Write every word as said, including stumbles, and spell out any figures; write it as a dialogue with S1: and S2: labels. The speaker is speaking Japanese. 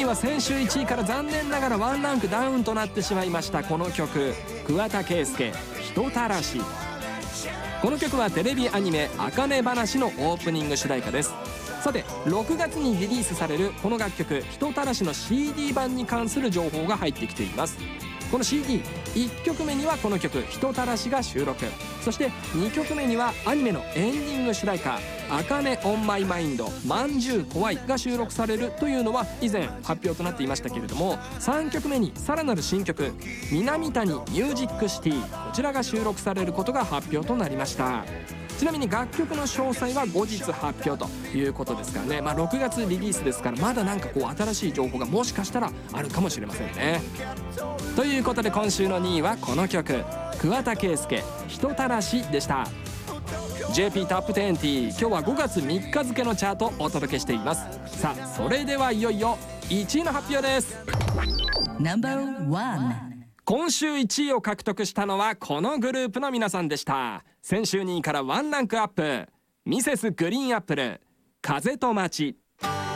S1: は先週いちいから残念ながらワンランクダウンとなってしまいました。この曲、桑田佳祐、人たらし。この曲はテレビアニメ「あかね話」のオープニング主題歌です。さてろくがつにリリースされるこの楽曲「人たらし」の シーディー 版に関する情報が入ってきています。この シーディーいっきょくめにはこの曲「人たらし」が収録、そしてにきょくめにはアニメのエンディング主題歌「あかねオンマイマインドまんじゅう怖い」が収録されるというのは以前発表となっていましたけれども、さんきょくめにさらなる新曲「南谷ミュージックシティ」、こちらが収録されることが発表となりました。ちなみに楽曲の詳細は後日発表ということですからね、まあ、ろくがつリリースですからまだなんかこう新しい情報がもしかしたらあるかもしれませんね。ということで今週のにいはこの曲、桑田佳祐、人たらしでした。 ジェーピー トップにじゅう、今日はごがつみっか付のチャートをお届けしています。さあそれではいよいよいちいの発表です。ナンバーワン、今週いちいを獲得したのはこのグループの皆さんでした。先週にいからワンランクアップ、ミセスグリーンアップル、風と街。